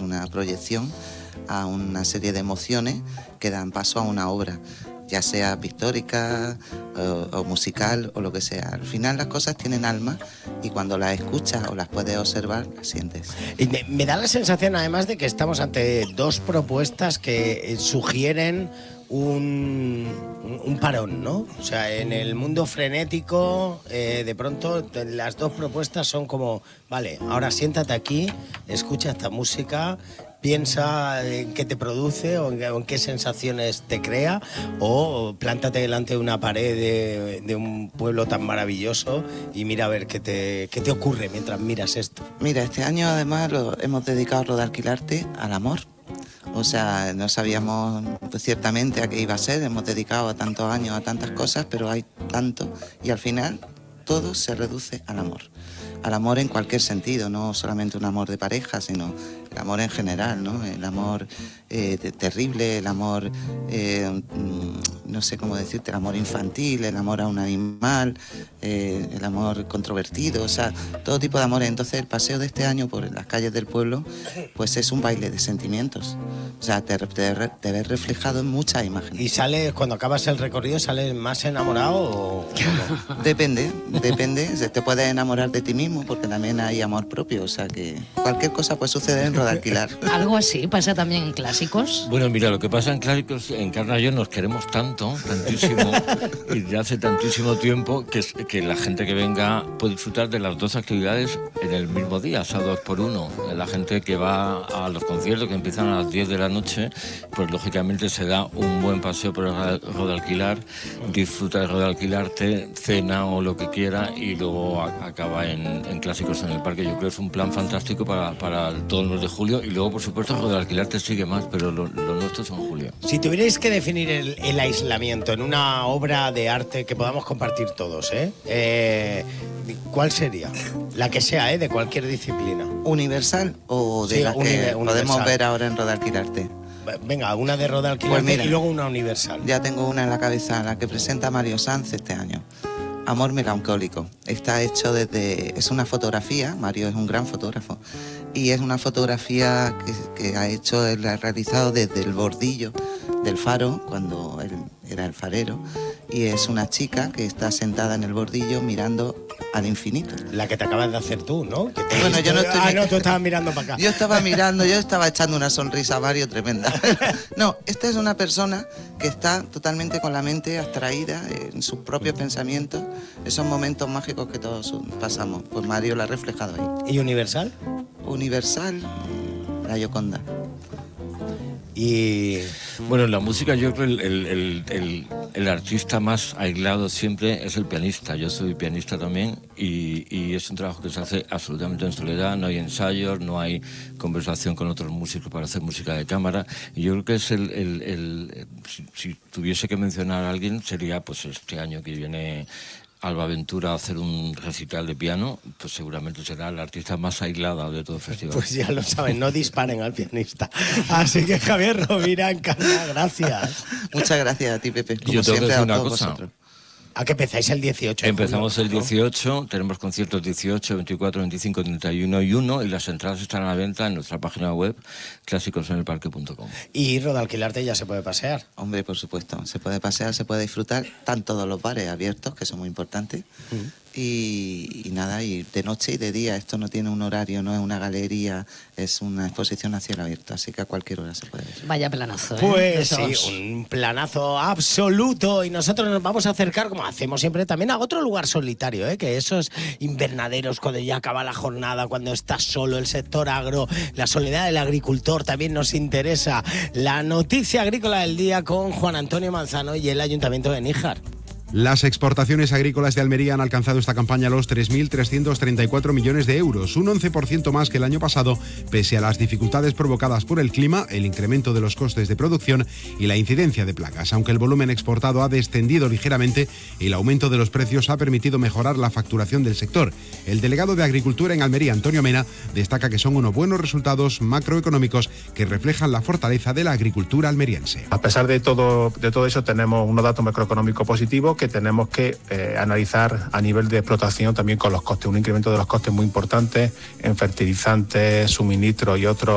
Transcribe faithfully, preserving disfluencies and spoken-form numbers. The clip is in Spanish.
una proyección a una serie de emociones que dan paso a una obra, ya sea pictórica o, o musical o lo que sea. Al final las cosas tienen alma y cuando las escuchas o las puedes observar, las sientes. Y me, me da la sensación además de que estamos ante dos propuestas que sugieren un, un parón, ¿no? O sea, en el mundo frenético, eh, de pronto las dos propuestas son como, vale, ahora siéntate aquí, escucha esta música, piensa en qué te produce o en, o en qué sensaciones te crea, o plántate delante de una pared de, de un pueblo tan maravilloso y mira a ver qué te, qué te ocurre mientras miras esto. Mira, este año además lo hemos dedicado a Rodalquilarte al amor. O sea, no sabíamos pues, ciertamente a qué iba a ser, hemos dedicado a tantos años a tantas cosas, pero hay tanto y al final todo se reduce al amor. Al amor en cualquier sentido, no solamente un amor de pareja, sino el amor en general, ¿no? El amor eh, de, terrible, el amor, eh, no sé cómo decirte, el amor infantil, el amor a un animal, eh, el amor controvertido, o sea, todo tipo de amores. Entonces el paseo de este año por las calles del pueblo, pues es un baile de sentimientos. O sea, te, te, te ves reflejado en muchas imágenes. ¿Y sales, cuando acabas el recorrido, sales más enamorado o...? Depende, depende. Te puedes enamorar de ti mismo porque también hay amor propio. O sea que cualquier cosa puede suceder en Rodalquilar. Algo así pasa también en clásicos. Bueno, mira, lo que pasa en clásicos, en Carna y yo nos queremos tanto, tantísimo, y de hace tantísimo tiempo que, que la gente que venga puede disfrutar de las dos actividades en el mismo día, o sea, dos por uno. La gente que va a los conciertos que empiezan a las diez de la noche, pues lógicamente se da un buen paseo por el Rodalquilar, disfruta de Rodalquilarte, cena o lo que quiera y luego a, acaba en, en clásicos en el parque. Yo creo que es un plan fantástico para, para todo el mes de julio y luego, por supuesto, Rodalquilarte sigue más, pero lo, lo nuestro es en julio. Si tuvierais que definir el, el aislamiento en una obra de arte que podamos compartir todos, ¿eh? Eh, ¿cuál sería? La que sea, ¿eh? De cualquier disciplina. ¿Universal o de Sí, la que universal. podemos ver ahora en Rodalquilarte? Venga, una de Rodalquilarte pues y luego una universal. Ya tengo una en la cabeza, la que presenta Mario Sanz este año. Amor melancólico. Está hecho desde... Es una fotografía, Mario es un gran fotógrafo, y es una fotografía que, que ha hecho, él ha realizado desde el bordillo del faro, cuando él era el farero, y es una chica que está sentada en el bordillo mirando al infinito. La que te acabas de hacer tú, ¿no? Que te bueno, yo no estoy... Ah, no, tú estabas mirando para acá. Yo estaba mirando, yo estaba echando una sonrisa a Mario tremenda. No, esta es una persona que está totalmente con la mente abstraída en sus propios pensamientos, esos momentos mágicos que todos pasamos. Pues Mario lo ha reflejado ahí. ¿Y universal? Universal, la Gioconda. Y bueno, en la música yo creo el, el, el, el, el artista más aislado siempre es el pianista. Yo soy pianista también y, y es un trabajo que se hace absolutamente en soledad. No hay ensayos, no hay conversación con otros músicos para hacer música de cámara. Y yo creo que es el... el, el si, si tuviese que mencionar a alguien sería pues este año que viene Alba Ventura a hacer un recital de piano, pues seguramente será la artista más aislada de todo el festival. Pues ya lo saben, no disparen al pianista. Así que Javier Rovira, Encarna, gracias. Muchas gracias a ti, Pepe. Como Yo tengo que siempre, decir a una todos cosa. vosotros. ¿A qué empezáis el dieciocho? Empezamos julio, el dieciocho, ¿no? Tenemos conciertos dieciocho, veinticuatro, veinticinco, treinta y uno y uno y las entradas están a la venta en nuestra página web clásicos en el parque punto com. Y Rodalquilarte ya se puede pasear. Hombre, por supuesto, se puede pasear, se puede disfrutar, están todos los bares abiertos, que son muy importantes, mm. y, y nada, y de noche y de día, esto no tiene un horario, no es una galería, es una exposición a cielo abierto, así que a cualquier hora se puede ver. Vaya planazo, ¿eh? Pues sí, un planazo absoluto, y nosotros nos vamos a acercar, como hacemos siempre, también a otro lugar solitario, ¿eh? Que esos invernaderos cuando ya acaba la jornada, cuando está solo el sector agro, la soledad del agricultor, también nos interesa. La noticia agrícola del día con Juan Antonio Manzano y el Ayuntamiento de Níjar. Las exportaciones agrícolas de Almería han alcanzado esta campaña los tres mil trescientos treinta y cuatro millones de euros, un once por ciento más que el año pasado, pese a las dificultades provocadas por el clima, el incremento de los costes de producción y la incidencia de plagas. Aunque el volumen exportado ha descendido ligeramente, el aumento de los precios ha permitido mejorar la facturación del sector. El delegado de Agricultura en Almería, Antonio Mena, destaca que son unos buenos resultados macroeconómicos que reflejan la fortaleza de la agricultura almeriense. A pesar de todo, de todo eso, tenemos unos datos macroeconómicos positivos que tenemos que eh, analizar a nivel de explotación también con los costes, un incremento de los costes muy importante en fertilizantes, suministros y otros